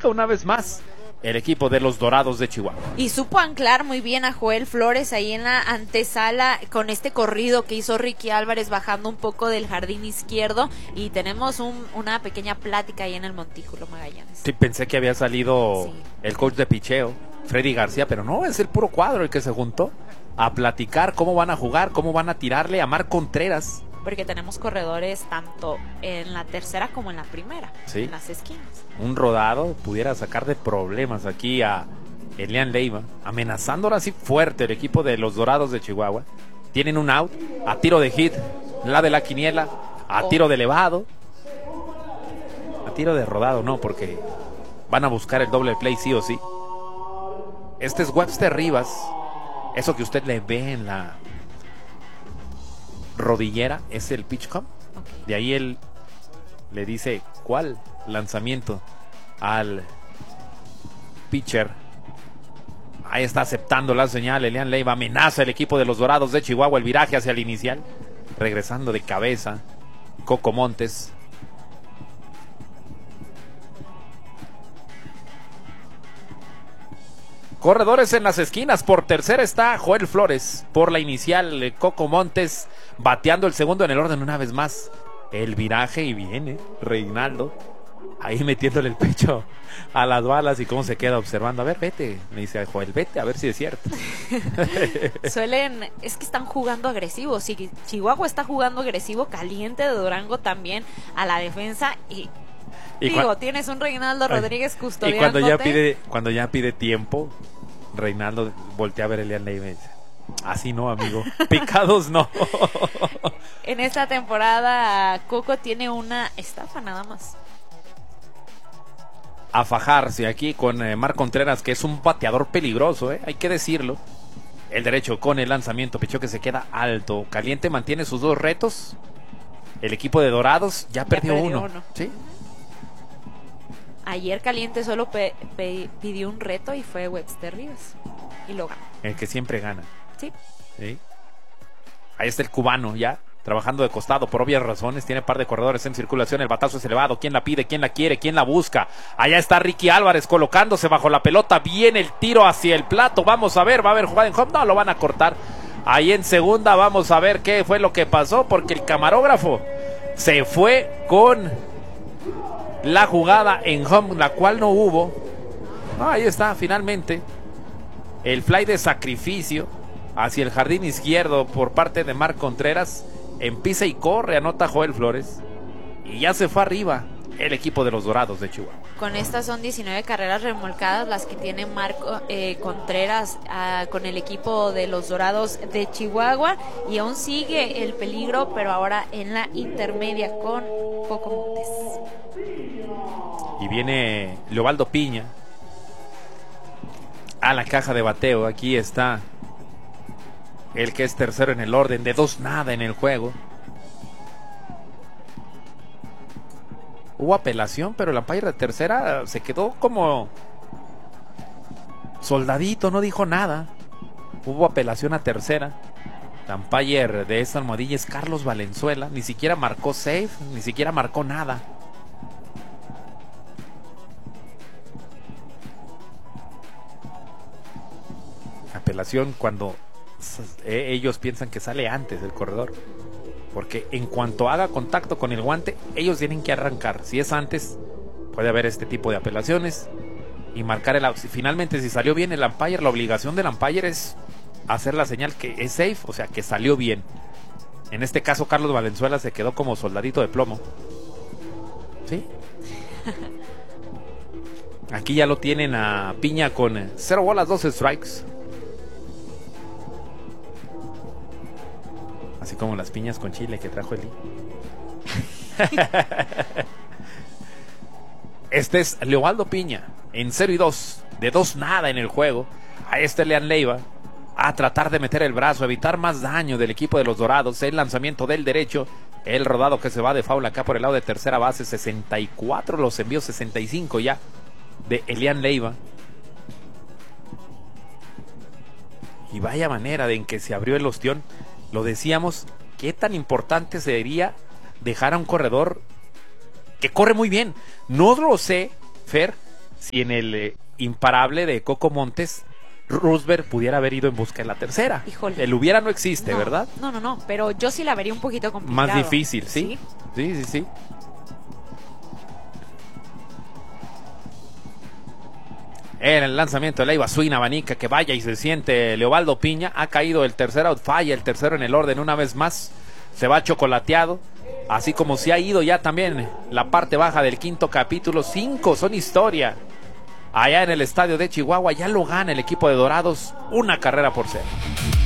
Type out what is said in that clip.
ataca una vez más el equipo de los Dorados de Chihuahua. Y supo anclar muy bien a Joel Flores ahí en la antesala con este corrido que hizo Ricky Álvarez bajando un poco del jardín izquierdo, y tenemos una pequeña plática ahí en el Montículo Magallanes. Sí, pensé que había salido el coach de picheo, Freddy García, pero no, es el puro cuadro el que se juntó a platicar cómo van a jugar, cómo van a tirarle a Marc Contreras. Porque tenemos corredores tanto en la tercera como en la primera, sí, en las esquinas. Un rodado pudiera sacar de problemas aquí a Elian Leiva, amenazando ahora sí fuerte el equipo de los Dorados de Chihuahua. Tienen un out, a tiro de hit, la de la quiniela, a tiro de elevado, a tiro de rodado no, porque van a buscar el doble play sí o sí. Este es Webster Rivas, eso que usted le ve en la rodillera es el pitch com. Okay. De ahí él le dice cuál lanzamiento al pitcher. Ahí está aceptando la señal Elian Leiva, amenaza el equipo de los Dorados de Chihuahua, el viraje hacia el inicial, regresando de cabeza Coco Montes. Corredores en las esquinas, por tercera está Joel Flores, por la inicial Coco Montes, bateando el segundo en el orden una vez más. El viraje y viene Reinaldo, ahí metiéndole el pecho a las balas y cómo se queda observando. A ver, vete, me dice Joel, vete a ver si es cierto. Es que están jugando agresivo, si Chihuahua está jugando agresivo, Caliente de Durango también a la defensa y digo, tienes un Reinaldo Rodríguez custodiándote. Y cuando ya pide tiempo, Reinaldo voltea a ver a Elian Leiva y dice, así no, amigo, picados no. En esta temporada Coco tiene una estafa nada más. A fajarse aquí con Marc Contreras, que es un bateador peligroso, hay que decirlo. El derecho con el lanzamiento, pichó que se queda alto. Caliente mantiene sus dos retos. El equipo de Dorados ya perdió uno. ¿Sí? Ayer Caliente solo pidió un reto y fue Webster Rivas. Y lo ganó. El que siempre gana. Sí. Ahí está el cubano ya, trabajando de costado por obvias razones. Tiene par de corredores en circulación. El batazo es elevado. ¿Quién la pide? ¿Quién la quiere? ¿Quién la busca? Allá está Ricky Álvarez colocándose bajo la pelota. Viene el tiro hacia el plato. Vamos a ver, va a haber jugada en home. No, lo van a cortar. Ahí en segunda vamos a ver qué fue lo que pasó, porque el camarógrafo se fue con la jugada en home, la cual no hubo. Ahí está, finalmente el fly de sacrificio hacia el jardín izquierdo por parte de Marc Contreras. Empieza y corre, anota Joel Flores y ya se fue arriba el equipo de los Dorados de Chihuahua. Con estas son 19 carreras remolcadas las que tiene Marc Contreras con el equipo de los Dorados de Chihuahua, y aún sigue el peligro, pero ahora en la intermedia con Coco Montes. Y viene Leobaldo Piña a la caja de bateo. Aquí está el que es tercero en el orden, de 2-0 en el juego. Hubo apelación, pero el umpire de tercera se quedó como soldadito, no dijo nada. Hubo apelación a tercera. El umpire de esta almohadilla es Carlos Valenzuela. Ni siquiera marcó safe, ni siquiera marcó nada. Apelación cuando ellos piensan que sale antes del corredor, porque en cuanto haga contacto con el guante, ellos tienen que arrancar. Si es antes, puede haber este tipo de apelaciones y marcar el out. Finalmente, si salió bien el umpire, la obligación del umpire es hacer la señal que es safe, o sea, que salió bien. En este caso, Carlos Valenzuela se quedó como soldadito de plomo. ¿Sí? Aquí ya lo tienen a Piña con 0 bolas, 2 strikes. Así como las piñas con chile que trajo Eli. Este es Leobaldo Piña en 0-2, de 2-0 en el juego. A este Elian Leiva a tratar de meter el brazo, evitar más daño del equipo de los Dorados. El lanzamiento del derecho, el rodado que se va de foul acá por el lado de tercera base. 64, los envíos 65 ya de Elian Leiva. Y vaya manera de en que se abrió el ostión. Lo decíamos, qué tan importante sería dejar a un corredor que corre muy bien. No lo sé, Fer, si en el imparable de Coco Montes Roosberg pudiera haber ido en busca de la tercera. Híjole. El hubiera no existe, No, ¿verdad? No, pero yo sí la vería un poquito complicado. Más difícil, ¿sí? Sí. En el lanzamiento de Leiva Swing abanica, que vaya y se siente Leobaldo Piña. Ha caído el tercer out, falla el tercero en el orden una vez más. Se va chocolateado. Así como se ha ido ya también la parte baja del quinto capítulo. 5 son historia. Allá en el estadio de Chihuahua ya lo gana el equipo de Dorados, 1-0.